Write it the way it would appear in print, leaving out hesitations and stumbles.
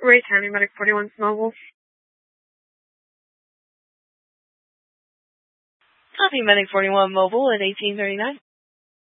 Ray County Medic 41 Mobile. Copy, Medic 41 Mobile at 1839.